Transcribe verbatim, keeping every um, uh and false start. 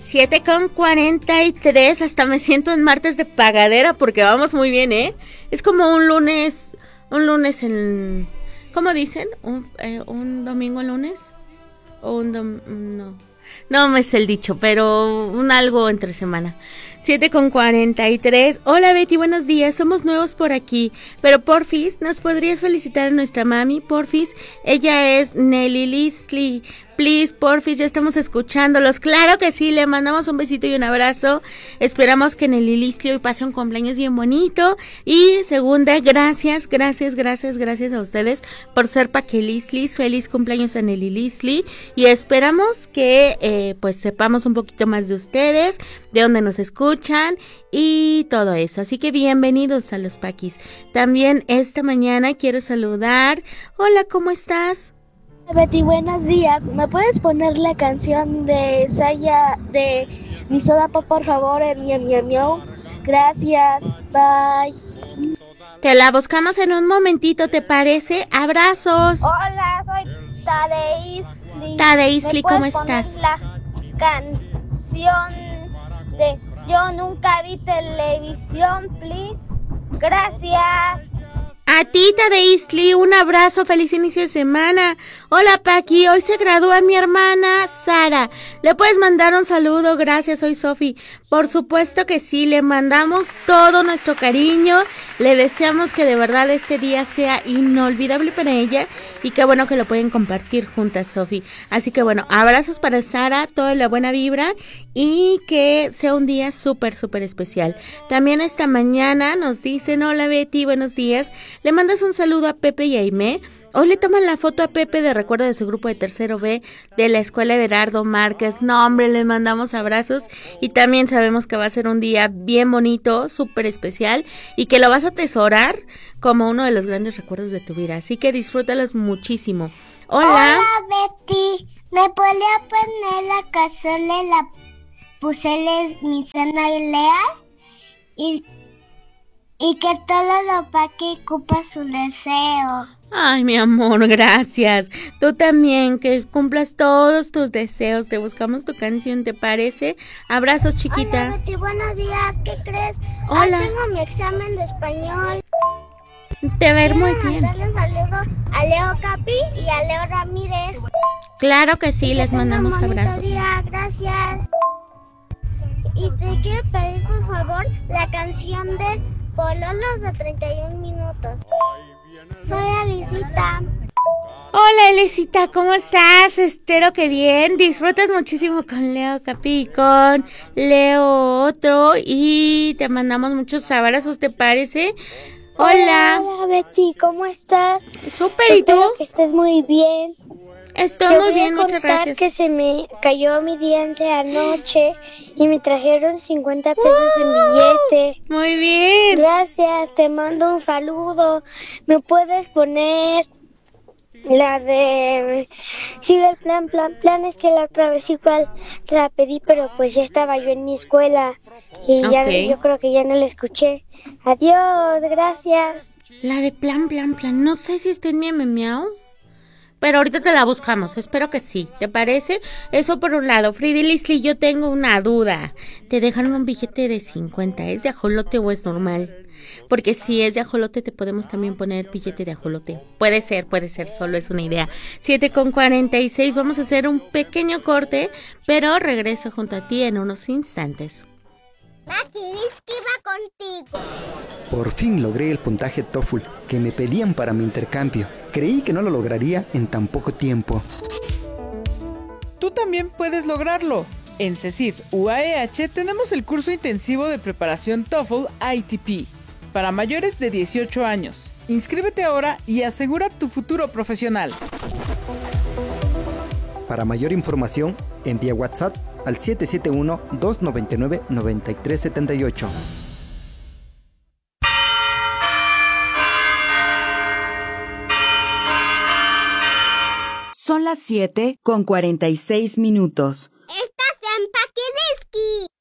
siete con cuarenta y tres, hasta me siento en martes de pagadera porque vamos muy bien, ¿eh? Es como un lunes, un lunes en, ¿cómo dicen? ¿Un, eh, un domingo lunes? O un dom, no, no me sé el dicho, pero un algo entre semana. siete con cuarenta y tres. Hola Betty, buenos días, somos nuevos por aquí, pero porfis, ¿nos podrías felicitar a nuestra mami? Porfis, ella es Nelly Leslie. Please, porfis, ya estamos escuchándolos. Claro que sí, le mandamos un besito y un abrazo. Esperamos que Nelly Leslie hoy pase un cumpleaños bien bonito. Y segunda, gracias, gracias, gracias, gracias a ustedes por ser Paquelislis. Feliz cumpleaños a Nelly Leslie. Y esperamos que eh, pues sepamos un poquito más de ustedes, de dónde nos escuchan y todo eso. Así que bienvenidos a los Paquis. También esta mañana quiero saludar. Hola, ¿cómo estás? Betty, buenos días. ¿Me puedes poner la canción de Saya de Mi Soda Pop, por favor, en Miau Miau Miau? Gracias, bye. Te la buscamos en un momentito, ¿te parece? Abrazos. Hola, soy Tadeisli. Tadeisli, ¿cómo estás? La canción de Yo Nunca Vi Televisión, please. Gracias. A ti, Tadeisli, un abrazo, feliz inicio de semana. Hola, Paqui, hoy se gradúa mi hermana Sara. ¿Le puedes mandar un saludo? Gracias, soy Sofi. Por supuesto que sí, le mandamos todo nuestro cariño. Le deseamos que de verdad este día sea inolvidable para ella y qué bueno que lo pueden compartir juntas, Sofi. Así que bueno, abrazos para Sara, toda la buena vibra y que sea un día súper, súper especial. También esta mañana nos dicen, hola Betty, buenos días. Le mandas un saludo a Pepe y a Aimé. Hoy le toman la foto a Pepe de recuerdo de su grupo de tercero B de la escuela Everardo Márquez. No, hombre, le mandamos abrazos y también sabemos que va a ser un día bien bonito, súper especial y que lo vas a atesorar como uno de los grandes recuerdos de tu vida. Así que disfrútalos muchísimo. Hola. Hola, Betty. ¿Me podría poner la canción de la Puceles mi cena leal? Y, y que todo lo paque cumpla su deseo. Ay, mi amor, gracias. Tú también, que cumplas todos tus deseos. Te buscamos tu canción, ¿te parece? Abrazos, chiquita. Hola, Betty, buenos días. ¿Qué crees? Hola. Hoy tengo mi examen de español. Te va a ir muy bien. Quiero mandarle un saludo a Leo Capi y a Leo Ramírez. Claro que sí, les mandamos un abrazos. Día. Gracias. Y te quiero pedir, por favor, la canción de Pololos de treinta y un minutos. Soy Alicita. Hola, Elisita, ¿cómo estás? Espero que bien. Disfrutas muchísimo con Leo Capi y con Leo otro. Y te mandamos muchos abrazos, ¿te parece? Hola. Hola, Betty, ¿cómo estás? Súper, ¿y tú? Espero que estés muy bien. Estoy Te muy voy bien, a muchas contar gracias. Que se me cayó mi diente anoche y me trajeron cincuenta pesos en billete. Muy bien. Gracias, te mando un saludo. ¿Me puedes poner la de sigue el plan, plan, plan? Es que la otra vez igual te la pedí, pero pues ya estaba yo en mi escuela y ya Okay. yo creo que ya no la escuché. Adiós, gracias. La de plan, plan, plan. No sé si está en mi Miau, pero ahorita te la buscamos, espero que sí, ¿te parece? Eso por un lado. Fridi Leslie, yo tengo una duda. Te dejaron un billete de cincuenta, ¿es de ajolote o es normal? Porque si es de ajolote te podemos también poner billete de ajolote. Puede ser, puede ser, solo es una idea. siete con cuarenta y seis, vamos a hacer un pequeño corte, pero regreso junto a ti en unos instantes. Paquiriski va contigo. Por fin logré el puntaje TOEFL que me pedían para mi intercambio. Creí que no lo lograría en tan poco tiempo. Tú también puedes lograrlo. En CECID U A E H tenemos el curso intensivo de preparación TOEFL I T P para mayores de dieciocho años. Inscríbete ahora y asegura tu futuro profesional. Para mayor información, envía WhatsApp al siete siete uno, dos nueve nueve, nueve tres siete ocho. Son las siete con cuarenta y seis minutos. Estás en Paquiriski.